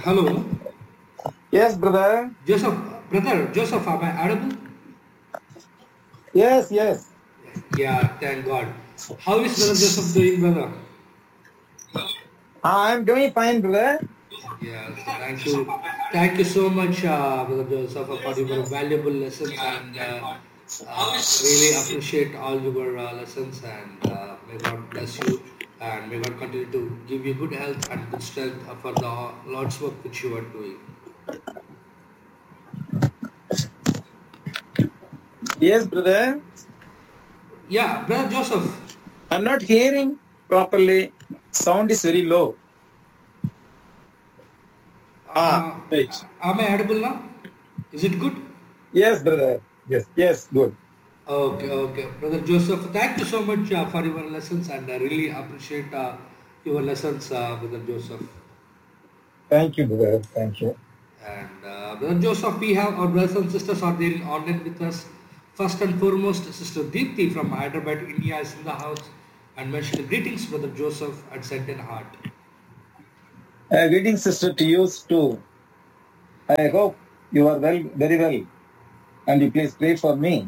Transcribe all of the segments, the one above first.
Hello, Yes, brother. Joseph, brother Joseph, am I audible? Yes, yes. Yeah, thank God. How is brother Joseph doing, brother? I'm doing fine, brother. Yes, thank you so much, brother Joseph, for your valuable lessons and really appreciate all your lessons and may God bless you and may God continue to give you good health and good strength for the Lord's work which you are doing. Yes, brother. Yeah, brother Joseph, I'm not hearing properly. Sound is very low. uh, Right. am I audible now? Is it good? Yes, brother. Yes, yes, good. Okay, okay. Brother Joseph, thank you so much for your lessons and I really appreciate your lessons, Brother Joseph. Thank you, brother. Thank you. And Brother Joseph, we have our brothers and sisters are there in online with us. First and foremost, Sister Deepthi from Hyderabad, India is in the house and mentioned greetings, Brother Joseph, and sent in heart. Greetings, sister, to you too. I hope you are well, very well. And you please pray for me.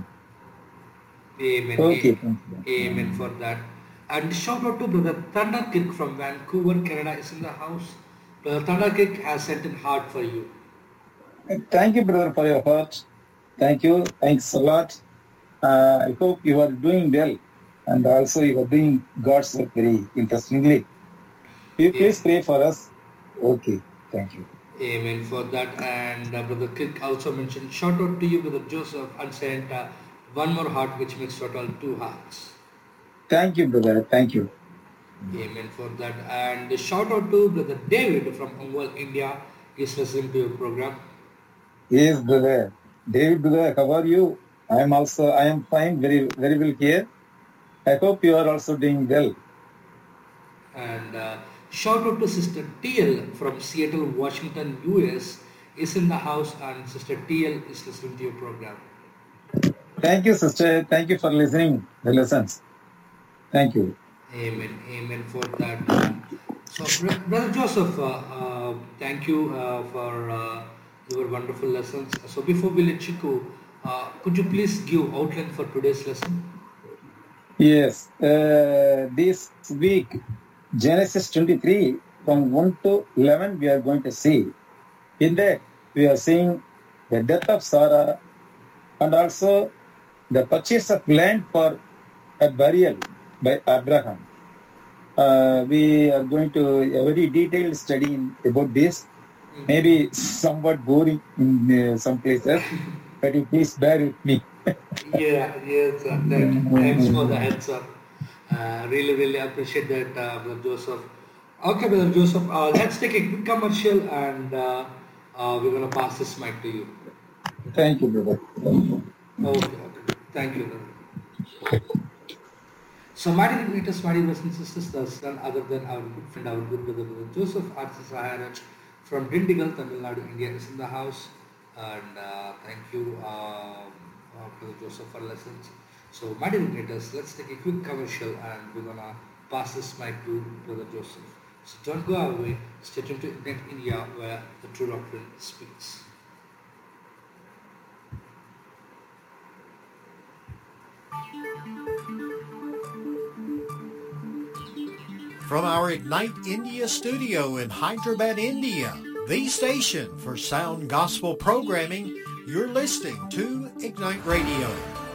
Amen. Okay, thank you. Amen for that. And shout out to Brother Thunder Kirk from Vancouver, Canada is in the house. Brother Thunder Kirk has sent in heart for you. Thank you, brother, for your heart. Thank you. Thanks a lot. I hope you are doing well. And also you are doing God's work very interestingly. Will you please pray for us? Okay, thank you. Amen for that. And Brother Kirk also mentioned, shout out to you, Brother Joseph, and sent one more heart, which makes total two hearts. Thank you, brother. Thank you. Amen for that. And shout out to Brother David from Ongwal, India. He's listening to your program. Yes, brother. David, brother, how are you? I am fine, very, very well here. I hope you are also doing well. And shout out to Sister TL from Seattle, Washington, US. Is in the house, and Sister TL is listening to your program. Thank you, sister. Thank you for listening the lessons. Thank you. Amen. Amen for that. So, Brother Joseph, thank you for your wonderful lessons. So, before we let you go, could you please give outline for today's lesson? Yes, this week, Genesis 23, from 1 to 11, we are going to see. In that, we are seeing the death of Sarah and also the purchase of land for a burial by Abraham. We are going to a very detailed study about this. Maybe somewhat boring in some places, but you please bear with me. Yes, thanks for the heads up. Really appreciate that, Brother Joseph. Okay, Brother Joseph, let's take a quick commercial and we're going to pass this mic to you. Thank you, brother. Okay. Thank you, brother. So, my dear greatest, my dear brothers and sisters, there's none other than our good friend, our good brother, Brother Joseph R.C. Saharaj from Dindigal, Tamil Nadu, India is in the house. And thank you, Brother Joseph, for lessons. So, my dear greatest, let's take a quick commercial and we're going to pass this mic to Brother Joseph. So, don't go away, stay tuned to Ignite India where the true doctrine speaks. From our Ignite India studio in Hyderabad, India, the station for sound gospel programming, you're listening to Ignite Radio.